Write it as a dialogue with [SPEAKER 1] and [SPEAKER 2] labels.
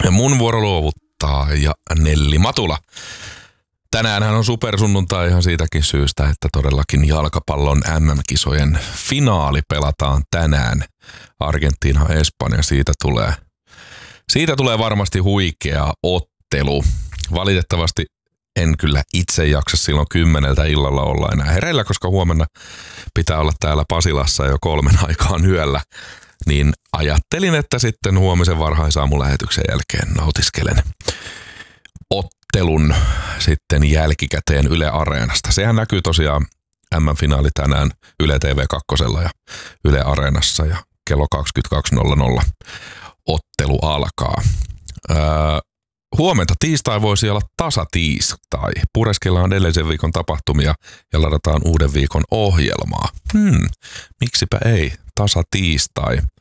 [SPEAKER 1] Mun vuoro luovuttaa ja Nelli Matula. Tänäänhän on supersunnuntai ihan siitäkin syystä, että todellakin jalkapallon MM-kisojen finaali pelataan tänään. Argentiina, Espanja, siitä tulee varmasti huikea ottelu. Valitettavasti en kyllä itse jaksa silloin 10 illalla olla enää hereillä, koska huomenna pitää olla täällä Pasilassa jo 3 aikaan yöllä. Niin ajattelin, että sitten huomisen varhaisaamulähetyksen jälkeen nautiskelen ottelun sitten jälkikäteen Yle Areenasta. Sehän näkyy tosiaan MM-finaali tänään Yle TV2 ja Yle Areenassa ja kello 22.00 ottelu alkaa. Huomenta tiistai voisi olla tasatiistai. Pureskellaan edellisen viikon tapahtumia ja ladataan uuden viikon ohjelmaa. Miksipä ei, tasatiistai.